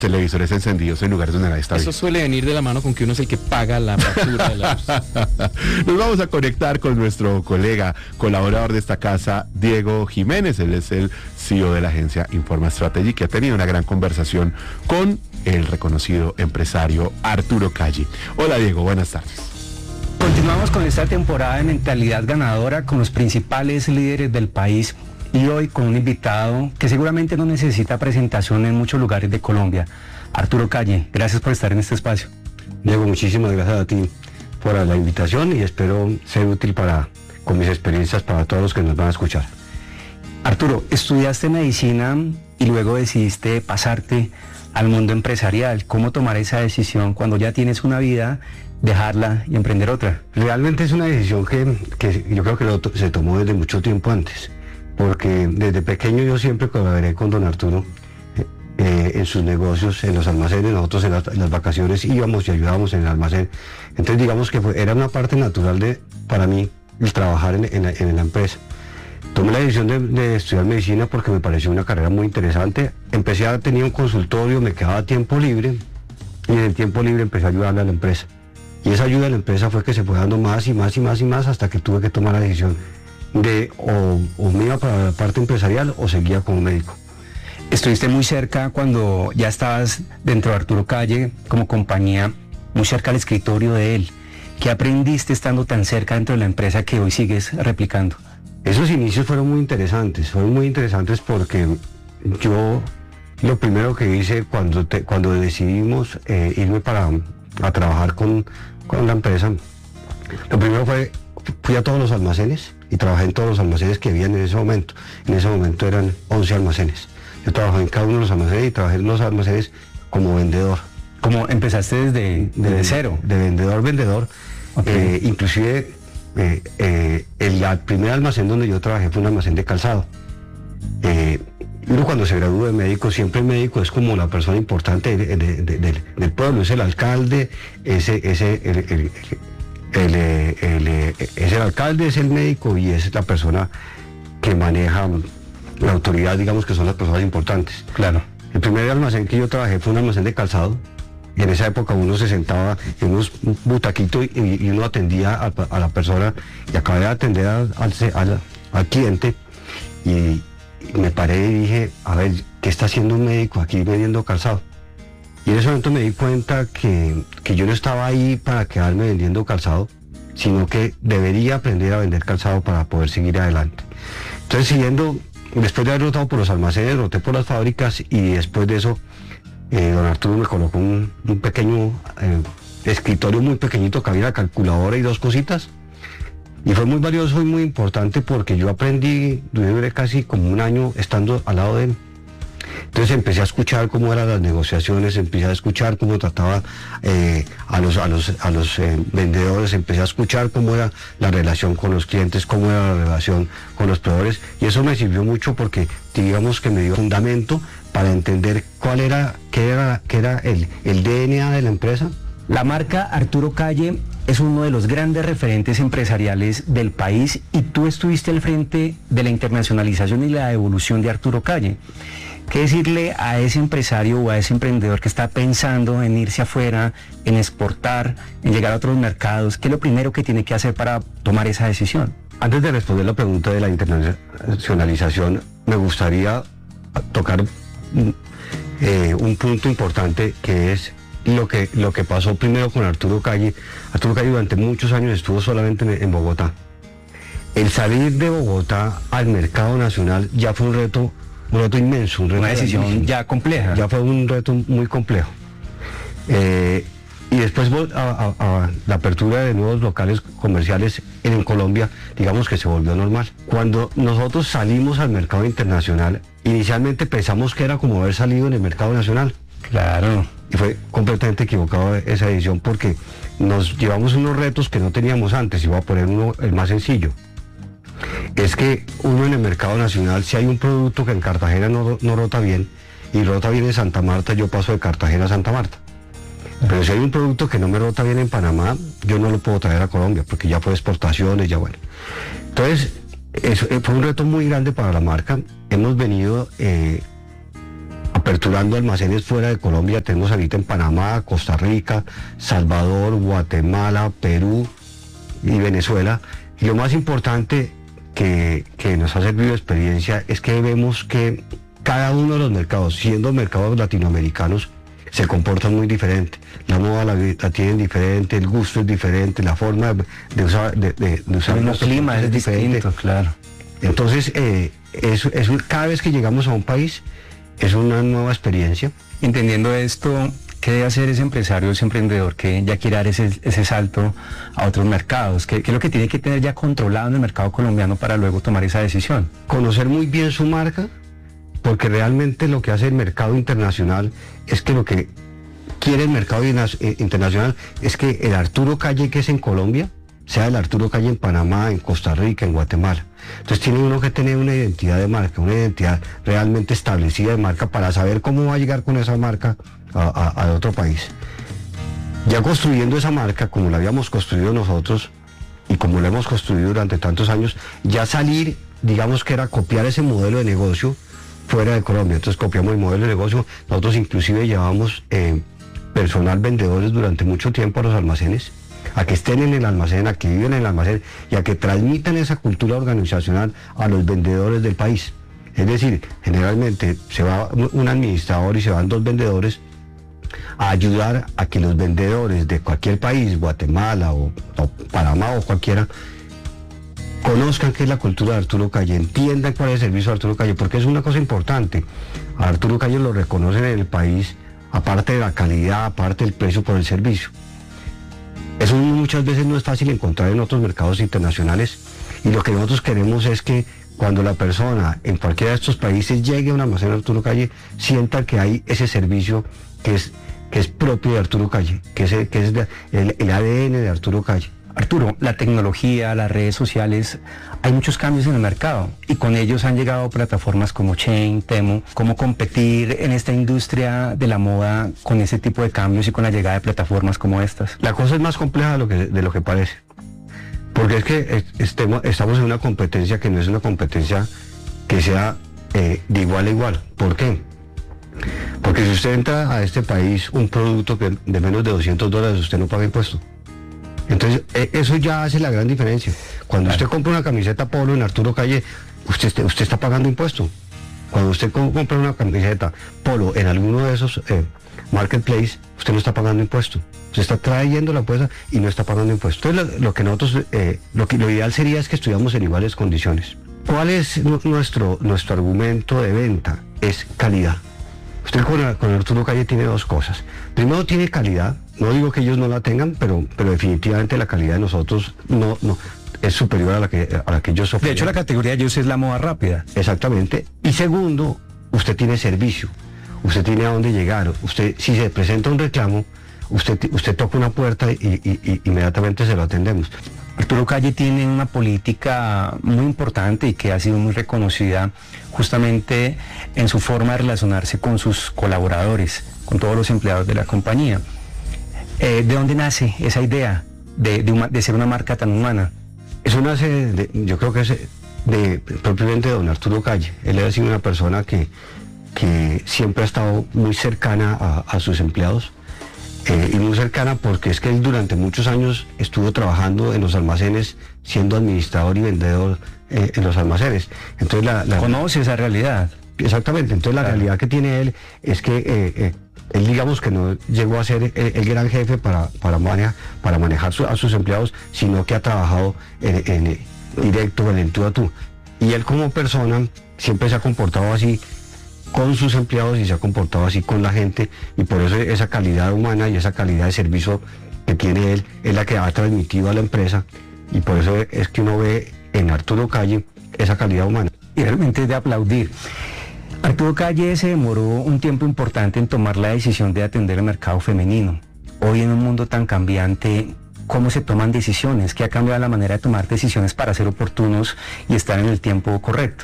televisores encendidos en lugares donde nadie está Eso bien. suele venir de la mano con que uno es el que paga la factura de la luz. Nos vamos a conectar con nuestro colega, colaborador de esta casa, Diego Jiménez. Él es el CEO de la agencia Informa Strategy, que ha tenido una gran conversación con el reconocido empresario Arturo Calle. Hola Diego, buenas tardes. Continuamos con esta temporada de mentalidad ganadora con los principales líderes del país y hoy con un invitado que seguramente no necesita presentación en muchos lugares de Colombia. Arturo Calle, gracias por estar en este espacio. Diego, muchísimas gracias a ti por la invitación y espero ser útil con mis experiencias para todos los que nos van a escuchar. Arturo, estudiaste medicina y luego decidiste pasarte al mundo empresarial. ¿Cómo tomar esa decisión cuando ya tienes una vida, dejarla y emprender otra? Realmente es una decisión que yo creo que se tomó desde mucho tiempo antes, porque desde pequeño yo siempre colaboré con don Arturo en sus negocios, en los almacenes. Nosotros en las vacaciones íbamos y ayudábamos en el almacén. Entonces digamos que era una parte natural para mí el trabajar en la empresa. Tomé la decisión de estudiar medicina porque me pareció una carrera muy interesante. Tenía un consultorio, me quedaba tiempo libre y en el tiempo libre empecé a ayudarle a la empresa. Y esa ayuda a la empresa fue que se fue dando más y más y más y más hasta que tuve que tomar la decisión de o me iba para la parte empresarial o seguía como médico. Estuviste muy cerca cuando ya estabas dentro de Arturo Calle como compañía, muy cerca al escritorio de él. ¿Qué aprendiste estando tan cerca dentro de la empresa que hoy sigues replicando? Esos inicios fueron muy interesantes porque yo lo primero que hice cuando decidimos irme a trabajar con la empresa, lo primero fui a todos los almacenes y trabajé en todos los almacenes que había en ese momento. En ese momento eran 11 almacenes. Yo trabajé en cada uno de los almacenes y trabajé en los almacenes como vendedor. ¿Cómo empezaste desde cero? De vendedor. Okay. Inclusive el primer almacén donde yo trabajé fue un almacén de calzado. Uno cuando se gradúa de médico, siempre el médico es como la persona importante del pueblo, es el alcalde, es el alcalde, es el médico y es la persona que maneja la autoridad, digamos que son las personas importantes. Claro. El primer almacén que yo trabajé fue un almacén de calzado y en esa época uno se sentaba en unos butaquitos y uno atendía a la persona y acabé de atender al cliente y me paré y dije, a ver, ¿qué está haciendo un médico aquí vendiendo calzado? Y en ese momento me di cuenta que yo no estaba ahí para quedarme vendiendo calzado, sino que debería aprender a vender calzado para poder seguir adelante. Entonces, después de haber rotado por los almacenes, roté por las fábricas y después de eso, don Arturo me colocó un pequeño escritorio muy pequeñito que había una calculadora y dos cositas. Y fue muy valioso y muy importante porque yo aprendí, duré casi como un año estando al lado de él. Entonces empecé a escuchar cómo eran las negociaciones, empecé a escuchar cómo trataba a los vendedores, empecé a escuchar cómo era la relación con los clientes, cómo era la relación con los proveedores. Y eso me sirvió mucho porque digamos que me dio fundamento para entender qué era el DNA de la empresa. La marca Arturo Calle es uno de los grandes referentes empresariales del país y tú estuviste al frente de la internacionalización y la evolución de Arturo Calle. ¿Qué decirle a ese empresario o a ese emprendedor que está pensando en irse afuera, en exportar, en llegar a otros mercados? ¿Qué es lo primero que tiene que hacer para tomar esa decisión? Antes de responder la pregunta de la internacionalización, me gustaría tocar un punto importante que es lo que pasó primero con Arturo Calle. Arturo Calle durante muchos años estuvo solamente en Bogotá. El salir de Bogotá al mercado nacional ya fue un reto inmenso, una decisión grandísimo. Ya compleja. Ya fue un reto muy complejo. Y después a la apertura de nuevos locales comerciales en Colombia, digamos que se volvió normal. Cuando nosotros salimos al mercado internacional, inicialmente pensamos que era como haber salido en el mercado nacional. Claro. Y fue completamente equivocado esa decisión porque nos llevamos unos retos que no teníamos antes. Y voy a poner el más sencillo. Es que uno en el mercado nacional, si hay un producto que en Cartagena no rota bien y rota bien en Santa Marta, yo paso de Cartagena a Santa Marta. Pero si hay un producto que no me rota bien en Panamá, yo no lo puedo traer a Colombia porque ya fue exportaciones, ya bueno. Entonces, eso fue un reto muy grande para la marca. Hemos venido aperturando almacenes fuera de Colombia. Tenemos ahorita en Panamá, Costa Rica, Salvador, Guatemala, Perú y Venezuela. Y lo más importante que nos ha servido de experiencia es que vemos que cada uno de los mercados, siendo mercados latinoamericanos, se comportan muy diferente. La moda la tienen diferente, el gusto es diferente, la forma de usar el clima es diferente, claro. Entonces, cada vez que llegamos a un país es una nueva experiencia. Entendiendo esto, ¿qué debe hacer ese empresario, ese emprendedor que ya quiere dar ese salto a otros mercados? ¿Qué es lo que tiene que tener ya controlado en el mercado colombiano para luego tomar esa decisión? Conocer muy bien su marca, porque realmente lo que hace el mercado internacional es que lo que quiere el mercado internacional es que el Arturo Calle que es en Colombia sea el Arturo Calle en Panamá, en Costa Rica, en Guatemala. Entonces tiene uno que tener una identidad de marca, una identidad realmente establecida de marca para saber cómo va a llegar con esa marca a otro país. Ya construyendo esa marca como la habíamos construido nosotros y como la hemos construido durante tantos años, ya salir, digamos que era copiar ese modelo de negocio fuera de Colombia. Entonces copiamos el modelo de negocio. Nosotros inclusive llevamos personal vendedores durante mucho tiempo a los almacenes, a que estén en el almacén, a que viven en el almacén y a que transmitan esa cultura organizacional a los vendedores del país. Es decir, generalmente se va un administrador y se van 2 vendedores a ayudar a que los vendedores de cualquier país, Guatemala o Panamá o cualquiera, conozcan qué es la cultura de Arturo Calle, entiendan cuál es el servicio de Arturo Calle, porque es una cosa importante. A Arturo Calle lo reconocen en el país, aparte de la calidad, aparte del precio por el servicio. Eso muchas veces no es fácil encontrar en otros mercados internacionales, y lo que nosotros queremos es que cuando la persona en cualquiera de estos países llegue a un almacén de Arturo Calle, sienta que hay ese servicio que es propio de Arturo Calle, que es el ADN de Arturo Calle. Arturo, la tecnología, las redes sociales, hay muchos cambios en el mercado y con ellos han llegado plataformas como Shein, Temu. ¿Cómo competir en esta industria de la moda con ese tipo de cambios y con la llegada de plataformas como estas? La cosa es más compleja de lo que parece, porque es que estamos en una competencia que no es una competencia que sea de igual a igual. ¿Por qué? Porque si usted entra a este país un producto que de menos de $200, usted no paga impuesto. Entonces, eso ya hace la gran diferencia. Cuando usted compra una camiseta Polo en Arturo Calle, usted está pagando impuesto. Cuando usted compra una camiseta Polo en alguno de esos marketplace, usted no está pagando impuesto. Usted está trayendo la puesta y no está pagando impuesto. Entonces, lo que nosotros, lo ideal sería es que estuviéramos en iguales condiciones. ¿Cuál es nuestro argumento de venta? Es calidad. Usted con Arturo Calle tiene 2 cosas. Primero, tiene calidad. No digo que ellos no la tengan, pero definitivamente la calidad de nosotros no es superior a la que ellos ofrecen. De hecho, la categoría de ellos es la moda rápida. Exactamente. Y segundo, usted tiene servicio. Usted tiene a dónde llegar. Usted, si se presenta un reclamo, usted toca una puerta y inmediatamente se lo atendemos. Arturo Calle tiene una política muy importante y que ha sido muy reconocida justamente en su forma de relacionarse con sus colaboradores, con todos los empleados de la compañía. ¿De dónde nace esa idea de ser una marca tan humana? Eso nace, yo creo que es propiamente de don Arturo Calle. Él ha sido una persona que siempre ha estado muy cercana a sus empleados. Y muy cercana porque es que él durante muchos años estuvo trabajando en los almacenes, siendo administrador y vendedor en los almacenes. Entonces ¿conoce esa realidad? Exactamente. Entonces la realidad que tiene él es que él, digamos que no llegó a ser el gran jefe para manejar a sus empleados, sino que ha trabajado en directo, en el tú a tú. Y él como persona siempre se ha comportado así con sus empleados y se ha comportado así con la gente, y por eso esa calidad humana y esa calidad de servicio que tiene él es la que ha transmitido a la empresa, y por eso es que uno ve en Arturo Calle esa calidad humana. Y realmente es de aplaudir. Arturo Calle se demoró un tiempo importante en tomar la decisión de atender el mercado femenino. Hoy en un mundo tan cambiante, ¿cómo se toman decisiones? ¿Qué ha cambiado la manera de tomar decisiones para ser oportunos y estar en el tiempo correcto?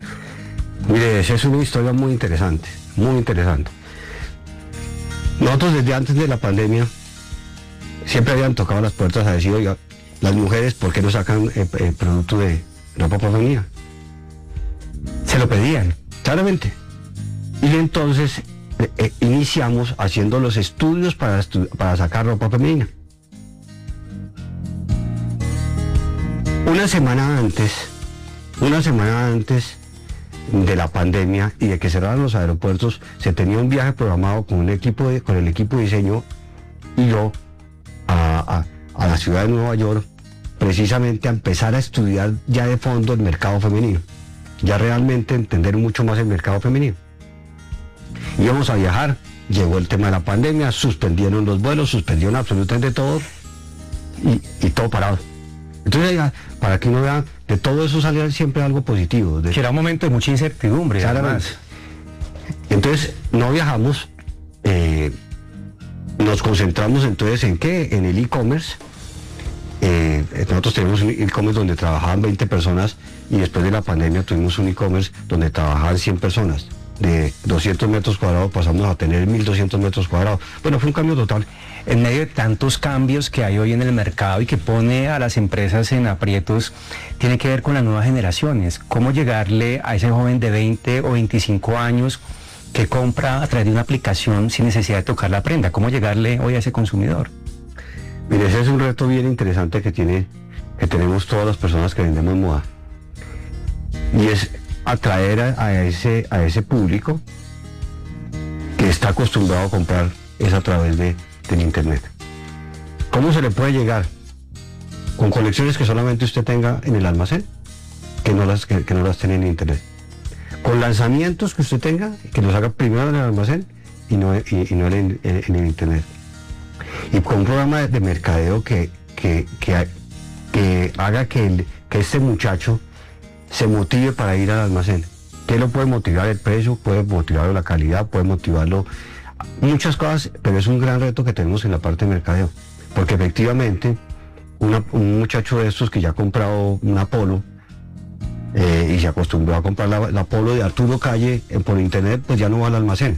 Mire, esa es una historia muy interesante, muy interesante. Nosotros desde antes de la pandemia siempre habían tocado las puertas a decir, oiga, las mujeres, ¿por qué no sacan el producto de ropa femenina? Se lo pedían. Claramente. Y Y entonces iniciamos haciendo los estudios para sacar ropa femenina. Una semana antes de la pandemia y de que cerraran los aeropuertos, se tenía un viaje programado con el equipo de diseño y yo a la ciudad de Nueva York, precisamente a empezar a estudiar ya de fondo el mercado femenino, ya realmente entender mucho más el mercado femenino. Íbamos a viajar, llegó el tema de la pandemia, suspendieron los vuelos, suspendieron absolutamente todo y todo parado. Entonces, ya, para que uno vea, de todo eso salía siempre algo positivo. Que era un momento de mucha incertidumbre, además. Entonces, no viajamos, nos concentramos entonces en ¿qué? En el e-commerce. Nosotros tenemos un e-commerce donde trabajaban 20 personas y después de la pandemia tuvimos un e-commerce donde trabajaban 100 personas. De 200 metros cuadrados pasamos a tener 1.200 metros cuadrados. Bueno, fue un cambio total. En medio de tantos cambios que hay hoy en el mercado y que pone a las empresas en aprietos, tiene que ver con las nuevas generaciones. ¿Cómo llegarle a ese joven de 20 o 25 años que compra a través de una aplicación sin necesidad de tocar la prenda? ¿Cómo llegarle hoy a ese consumidor? Mire, ese es un reto bien interesante que tenemos todas las personas que vendemos moda. Y es atraer a ese público que está acostumbrado a comprar es a través del internet. ¿Cómo se le puede llegar? Con colecciones que solamente usted tenga en el almacén, que no las tiene en internet. Con lanzamientos que usted tenga, que los haga primero en el almacén y no en el internet. Y con un programa de mercadeo que haga que este muchacho se motive para ir al almacén. ¿Qué lo puede motivar? El precio, puede motivarlo la calidad, puede motivarlo muchas cosas, pero es un gran reto que tenemos en la parte de mercadeo, porque efectivamente un muchacho de estos que ya ha comprado una Polo y se acostumbró a comprar la Polo de Arturo Calle por internet, pues ya no va al almacén.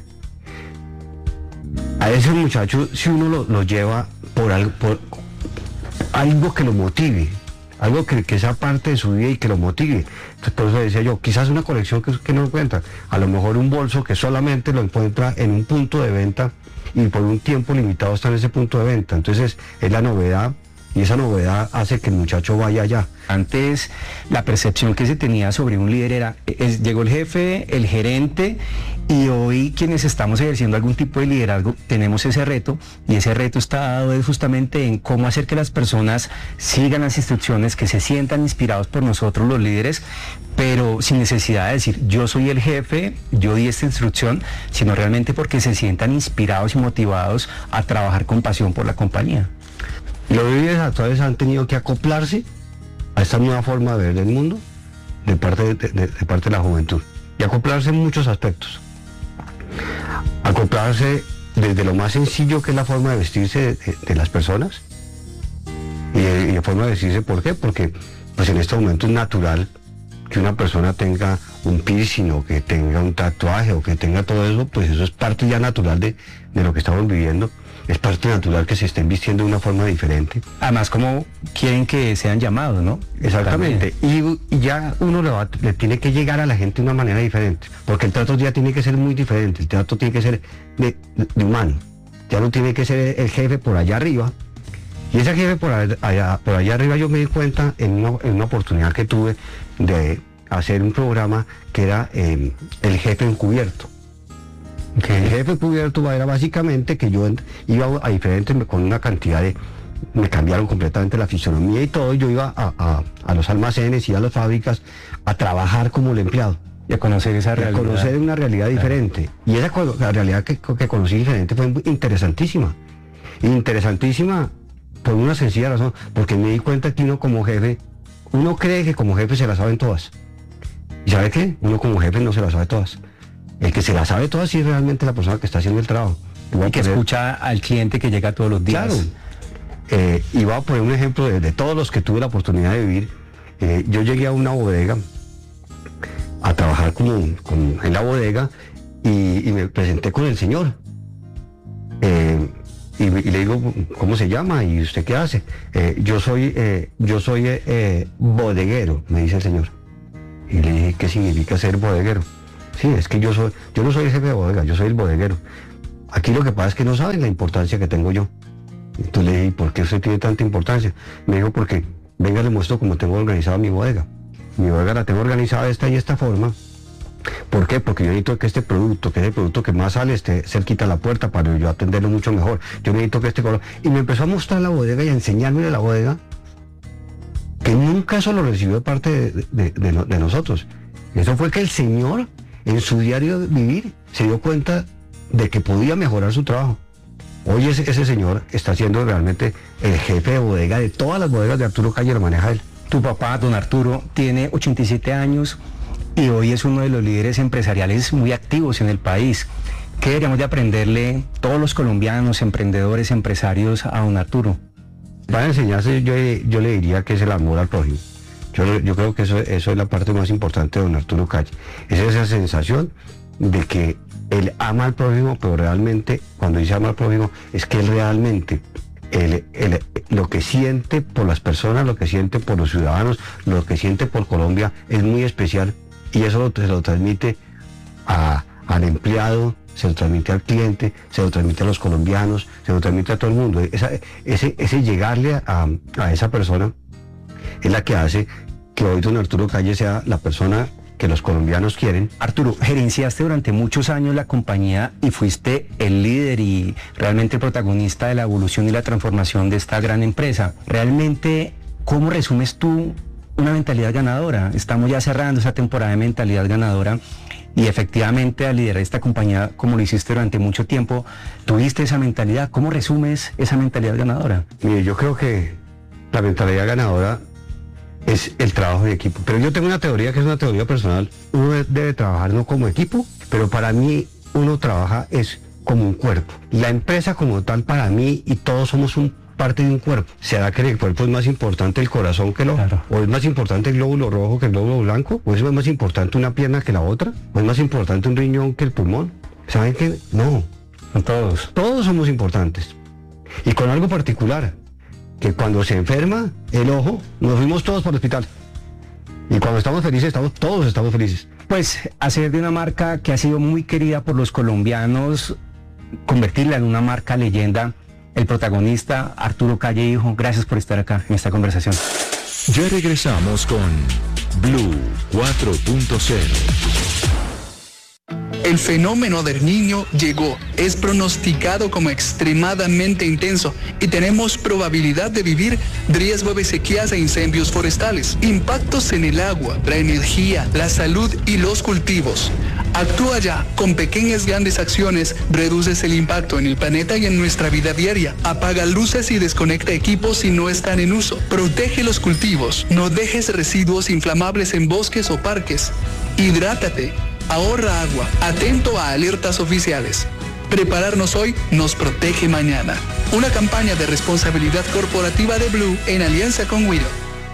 A ese muchacho, si uno lo lleva por algo que lo motive, algo que sea parte de su vida y que lo motive. Entonces, por eso decía yo, quizás una colección que no encuentra, a lo mejor un bolso que solamente lo encuentra en un punto de venta y por un tiempo limitado está en ese punto de venta. Entonces es la novedad y esa novedad hace que el muchacho vaya allá. Antes la percepción que se tenía sobre un líder era, llegó el jefe, el gerente, y hoy quienes estamos ejerciendo algún tipo de liderazgo tenemos ese reto, y ese reto está dado justamente en cómo hacer que las personas sigan las instrucciones, que se sientan inspirados por nosotros los líderes, pero sin necesidad de decir yo soy el jefe, yo di esta instrucción, sino realmente porque se sientan inspirados y motivados a trabajar con pasión por la compañía. Los líderes actuales han tenido que acoplarse a esta nueva forma de ver el mundo de parte de la juventud, y acoplarse en muchos aspectos. Acoplarse desde lo más sencillo, que es la forma de vestirse de las personas, y la forma de vestirse, ¿por qué? Porque pues en este momento es natural que una persona tenga un piercing o que tenga un tatuaje o que tenga todo eso, pues eso es parte ya natural de lo que estamos viviendo. Es parte natural que se estén vistiendo de una forma diferente. Además, como quieren que sean llamados, ¿no? Exactamente. Y ya uno le tiene que llegar a la gente de una manera diferente, porque el trato ya tiene que ser muy diferente, el trato tiene que ser de humano. Ya no tiene que ser el jefe por allá arriba. Y ese jefe por allá arriba, yo me di cuenta en una oportunidad que tuve de hacer un programa que era el jefe encubierto. El jefe encubierto era básicamente que yo iba a diferentes, con una cantidad me cambiaron completamente la fisonomía y todo. Yo iba a los almacenes y a las fábricas a trabajar como el empleado. Y a conocer esa realidad. A conocer una realidad diferente. Y la realidad que conocí diferente fue interesantísima. Interesantísima por una sencilla razón, porque me di cuenta que uno como jefe, uno cree que como jefe se las saben todas. ¿Y sabe qué? Uno como jefe no se las sabe todas. El que se la sabe todas sí es realmente la persona que está haciendo el trabajo. Y que escucha al cliente que llega todos los días. Claro. Y voy a poner un ejemplo de todos los que tuve la oportunidad de vivir. Yo llegué a una bodega a trabajar en la bodega y me presenté con el señor. Y le digo, ¿cómo se llama? ¿Y usted qué hace? Yo soy bodeguero, me dice el señor. Y le dije, ¿qué significa ser bodeguero? Sí, es que yo no soy el jefe de bodega, yo soy el bodeguero. Aquí lo que pasa es que no saben la importancia que tengo yo. Entonces le dije, ¿por qué usted tiene tanta importancia? Me dijo, porque venga, le muestro cómo tengo organizada mi bodega. Mi bodega la tengo organizada de esta y esta forma. ¿Por qué? Porque yo necesito que este producto, que es el producto que más sale, esté cerquita a la puerta para yo atenderlo mucho mejor. Yo necesito que este color... Y me empezó a mostrar la bodega y a enseñarme de la bodega, que nunca eso lo recibió de parte de nosotros. Eso fue que el señor, en su diario de vivir, se dio cuenta de que podía mejorar su trabajo. Hoy ese señor está siendo realmente el jefe de bodega de todas las bodegas de Arturo Calle, lo maneja él. Tu papá, don Arturo, tiene 87 años y hoy es uno de los líderes empresariales muy activos en el país. ¿Qué deberíamos de aprenderle todos los colombianos, emprendedores, empresarios a don Arturo? Para enseñarse, yo le diría que es el amor al prójimo. Yo creo que eso es la parte más importante de don Arturo Calle. Es esa sensación de que él ama al prójimo, pero realmente, cuando dice ama al prójimo, es que él realmente, lo que siente por las personas, lo que siente por los ciudadanos, lo que siente por Colombia, es muy especial, y eso se lo transmite al empleado, se lo transmite al cliente, se lo transmite a los colombianos, se lo transmite a todo el mundo. Ese llegarle a esa persona es la que hace que hoy don Arturo Calle sea la persona que los colombianos quieren. Arturo, gerenciaste durante muchos años la compañía y fuiste el líder y realmente el protagonista de la evolución y la transformación de esta gran empresa. Realmente, ¿cómo resumes tú una mentalidad ganadora? Estamos ya cerrando esa temporada de mentalidad ganadora y efectivamente al liderar esta compañía, como lo hiciste durante mucho tiempo, tuviste esa mentalidad. ¿Cómo resumes esa mentalidad ganadora? Mire, yo creo que la mentalidad ganadora es el trabajo de equipo. Pero yo tengo una teoría que es una teoría personal. Uno debe trabajar no como equipo, pero para mí uno trabaja es como un cuerpo. La empresa como tal para mí y todos somos parte de un cuerpo. ¿Será que el cuerpo es más importante el corazón que el ojo? Claro. ¿O es más importante el glóbulo rojo que el glóbulo blanco? ¿O es más importante una pierna que la otra? ¿O es más importante un riñón que el pulmón? ¿Saben qué? No. Todos. Todos somos importantes. Y con algo particular, que cuando se enferma el ojo, nos fuimos todos para el hospital. Y cuando estamos felices, todos estamos felices. Pues hacer de una marca que ha sido muy querida por los colombianos, convertirla en una marca leyenda, el protagonista Arturo Calle Hijo. Gracias por estar acá en esta conversación. Ya regresamos con Blue 4.0. El fenómeno del Niño llegó, es pronosticado como extremadamente intenso y tenemos probabilidad de vivir riesgo de sequías e incendios forestales, impactos en el agua, la energía, la salud y los cultivos. Actúa ya, con pequeñas grandes acciones, reduces el impacto en el planeta y en nuestra vida diaria. Apaga luces y desconecta equipos si no están en uso. Protege los cultivos, no dejes residuos inflamables en bosques o parques. Hidrátate. Ahorra agua, atento a alertas oficiales. Prepararnos hoy nos protege mañana. Una campaña de responsabilidad corporativa de Blue en alianza con Wido.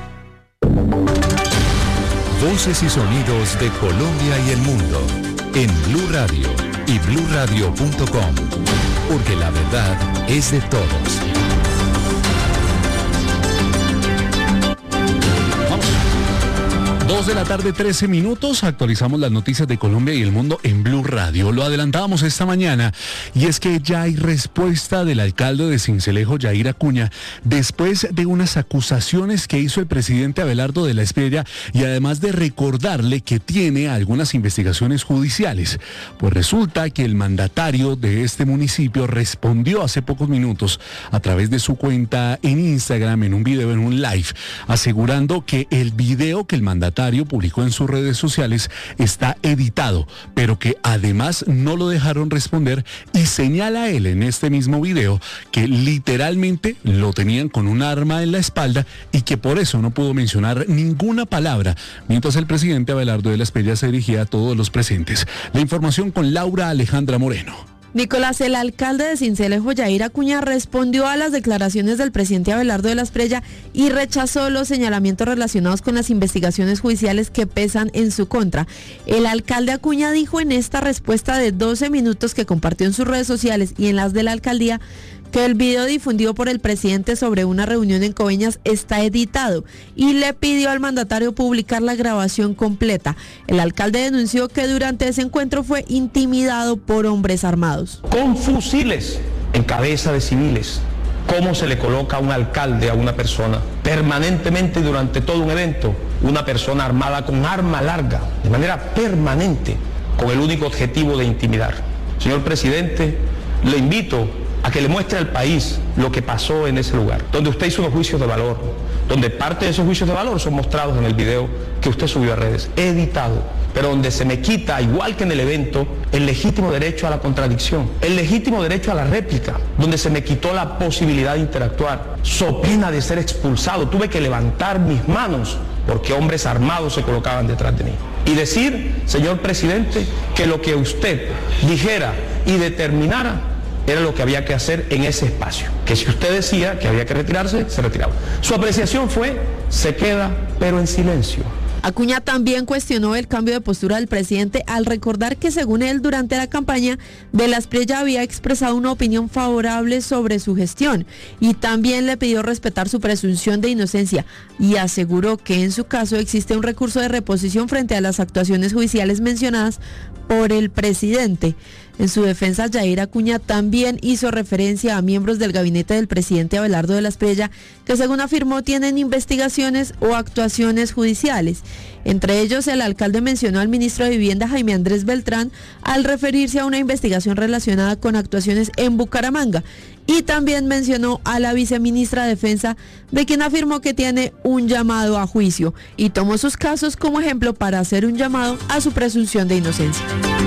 Voces y sonidos de Colombia y el mundo en Blue Radio y bluradio.com, porque la verdad es de todos. 2 de la tarde, 13 minutos, actualizamos las noticias de Colombia y el mundo en Blue Radio. Lo adelantábamos esta mañana y es que ya hay respuesta del alcalde de Sincelejo, Yair Acuña, después de unas acusaciones que hizo el presidente Abelardo de la Espriella y además de recordarle que tiene algunas investigaciones judiciales. Pues resulta que el mandatario de este municipio respondió hace pocos minutos a través de su cuenta en Instagram, en un video, en un live, asegurando que el video que el mandatario publicó en sus redes sociales está editado, pero que además no lo dejaron responder, y señala él en este mismo video que literalmente lo tenían con un arma en la espalda y que por eso no pudo mencionar ninguna palabra, mientras el presidente Abelardo de la Espriella se dirigía a todos los presentes. La información con Laura Alejandra Moreno. Nicolás, el alcalde de Sincelejo, Yair Acuña, respondió a las declaraciones del presidente Abelardo de la Espriella y rechazó los señalamientos relacionados con las investigaciones judiciales que pesan en su contra. El alcalde Acuña dijo en esta respuesta de 12 minutos que compartió en sus redes sociales y en las de la alcaldía que el video difundido por el presidente sobre una reunión en Coveñas está editado y le pidió al mandatario publicar la grabación completa. El alcalde denunció que durante ese encuentro fue intimidado por hombres armados. Con fusiles en cabeza de civiles. ¿Cómo se le coloca a un alcalde a una persona permanentemente durante todo un evento? Una persona armada con arma larga, de manera permanente, con el único objetivo de intimidar. Señor presidente, le invito a que le muestre al país lo que pasó en ese lugar, donde usted hizo unos juicios de valor, donde parte de esos juicios de valor son mostrados en el video que usted subió a redes, editado, pero donde se me quita, igual que en el evento, el legítimo derecho a la contradicción, el legítimo derecho a la réplica, donde se me quitó la posibilidad de interactuar, so pena de ser expulsado. Tuve que levantar mis manos porque hombres armados se colocaban detrás de mí. Y decir, señor presidente, que lo que usted dijera y determinara era lo que había que hacer en ese espacio. Que si usted decía que había que retirarse, se retiraba. Su apreciación fue, se queda, pero en silencio. Acuña también cuestionó el cambio de postura del presidente al recordar que según él durante la campaña Velas Prella había expresado una opinión favorable sobre su gestión y también le pidió respetar su presunción de inocencia y aseguró que en su caso existe un recurso de reposición frente a las actuaciones judiciales mencionadas por el presidente. En su defensa, Yair Acuña también hizo referencia a miembros del gabinete del presidente Abelardo de la Espriella que, según afirmó, tienen investigaciones o actuaciones judiciales. Entre ellos, el alcalde mencionó al ministro de Vivienda, Jaime Andrés Beltrán, al referirse a una investigación relacionada con actuaciones en Bucaramanga. Y también mencionó a la viceministra de Defensa, de quien afirmó que tiene un llamado a juicio y tomó sus casos como ejemplo para hacer un llamado a su presunción de inocencia.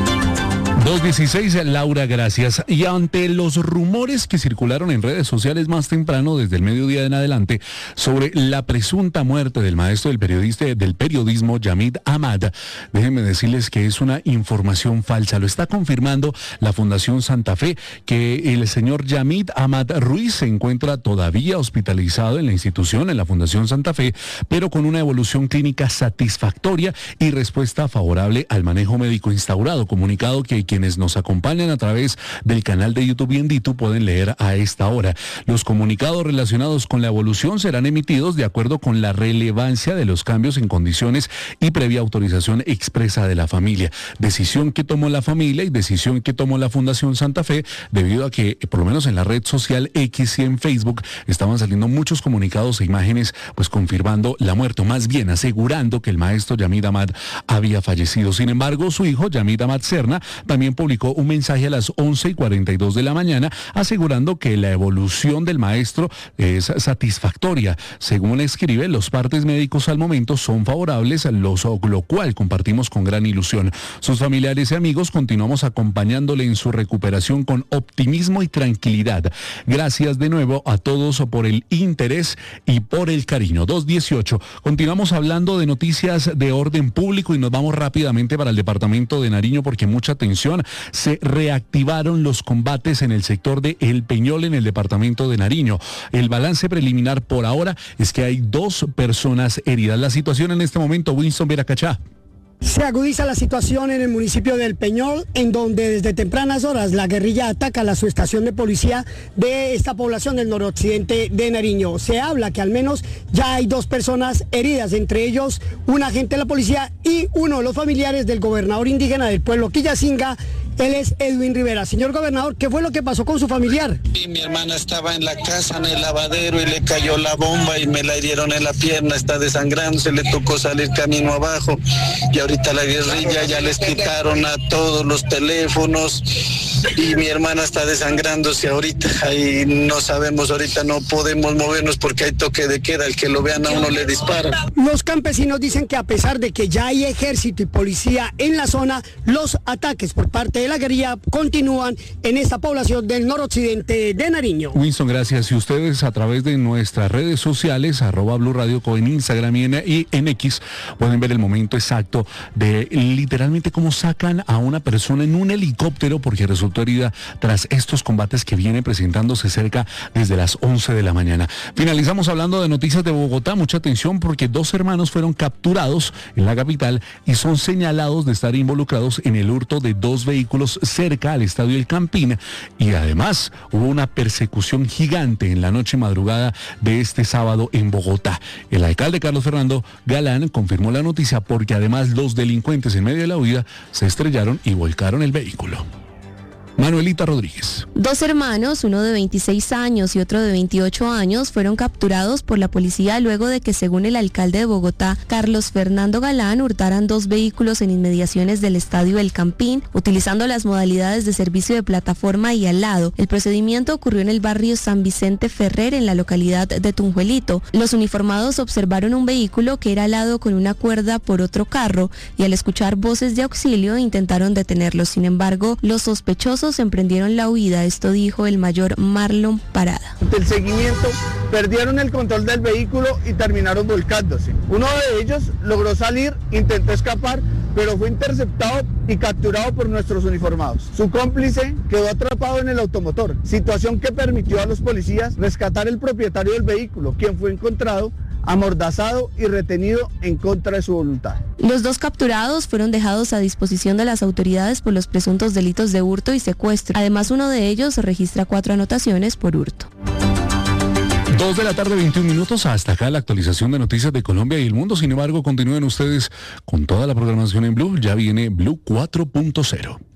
2:16, Laura, gracias. Y ante los rumores que circularon en redes sociales más temprano, desde el mediodía en adelante, sobre la presunta muerte del maestro del periodismo Yamid Ahmad, déjenme decirles que es una información falsa. Lo está confirmando la Fundación Santa Fe, que el señor Yamid Ahmad Ruiz se encuentra todavía hospitalizado en la institución, en la Fundación Santa Fe, pero con una evolución clínica satisfactoria y respuesta favorable al manejo médico instaurado. Comunicado que quienes nos acompañan a través del canal de YouTube Bendito pueden leer a esta hora. Los comunicados relacionados con la evolución serán emitidos de acuerdo con la relevancia de los cambios en condiciones y previa autorización expresa de la familia. Decisión que tomó la familia y decisión que tomó la Fundación Santa Fe, debido a que, por lo menos en la red social X y en Facebook, estaban saliendo muchos comunicados e imágenes pues confirmando la muerte, o más bien asegurando que el maestro Yamid Ahmad había fallecido. Sin embargo, su hijo, Yamid Ahmad Serna, también publicó un mensaje a las 11:42 de la mañana asegurando que la evolución del maestro es satisfactoria. Según escribe, los partes médicos al momento son favorables, lo cual compartimos con gran ilusión. Sus familiares y amigos continuamos acompañándole en su recuperación con optimismo y tranquilidad. Gracias de nuevo a todos por el interés y por el cariño. 2:18. Continuamos hablando de noticias de orden público y nos vamos rápidamente para el departamento de Nariño porque mucha atención. Se reactivaron los combates en el sector de El Peñol en el departamento de Nariño. El balance preliminar por ahora es que hay 2 personas heridas. La situación en este momento, Winston Veracachá. Se agudiza la situación en el municipio del Peñol, en donde desde tempranas horas la guerrilla ataca la subestación de policía de esta población del noroccidente de Nariño. Se habla que al menos ya hay 2 personas heridas, entre ellos un agente de la policía y uno de los familiares del gobernador indígena del pueblo Quillacinga. Él es Edwin Rivera. Señor gobernador, ¿qué fue lo que pasó con su familiar? Sí, mi hermana estaba en la casa, en el lavadero, y le cayó la bomba y me la hirieron en la pierna, está desangrando, se le tocó salir camino abajo. Y ahorita la guerrilla ya les quitaron a todos los teléfonos y mi hermana está desangrándose ahorita. Ahí no sabemos, ahorita no podemos movernos porque hay toque de queda, el que lo vean a uno le dispara. Los campesinos dicen que a pesar de que ya hay ejército y policía en la zona, los ataques por parte de la guerrilla continúan en esta población del noroccidente de Nariño. Winston, gracias. Y ustedes a través de nuestras redes sociales, @Blue Radio Co en Instagram y en X, pueden ver el momento exacto de literalmente cómo sacan a una persona en un helicóptero porque resultó herida tras estos combates que vienen presentándose cerca desde las 11 de la mañana. Finalizamos hablando de noticias de Bogotá. Mucha atención porque 2 hermanos fueron capturados en la capital y son señalados de estar involucrados en el hurto de 2 vehículos vehículos cerca al estadio El Campín y además hubo una persecución gigante en la noche madrugada de este sábado en Bogotá. El alcalde Carlos Fernando Galán confirmó la noticia porque además los delincuentes en medio de la huida se estrellaron y volcaron el vehículo. Manuelita Rodríguez. 2 hermanos, uno de 26 años y otro de 28 años, fueron capturados por la policía luego de que, según el alcalde de Bogotá, Carlos Fernando Galán, hurtaran 2 vehículos en inmediaciones del estadio El Campín, utilizando las modalidades de servicio de plataforma y al lado. El procedimiento ocurrió en el barrio San Vicente Ferrer, en la localidad de Tunjuelito. Los uniformados observaron un vehículo que era alado con una cuerda por otro carro y al escuchar voces de auxilio intentaron detenerlos. Sin embargo, los sospechosos emprendieron la huida. Esto dijo el mayor Marlon Parada. Ante el seguimiento, perdieron el control del vehículo y terminaron volcándose. Uno de ellos logró salir, intentó escapar, pero fue interceptado y capturado por nuestros uniformados. Su cómplice quedó atrapado en el automotor, situación que permitió a los policías rescatar el propietario del vehículo, quien fue encontrado amordazado y retenido en contra de su voluntad. Los 2 capturados fueron dejados a disposición de las autoridades por los presuntos delitos de hurto y secuestro. Además, uno de ellos registra 4 anotaciones por hurto. 2 de la tarde, 21 minutos. Hasta acá la actualización de noticias de Colombia y el mundo. Sin embargo, continúen ustedes con toda la programación en Blue. Ya viene Blue 4.0.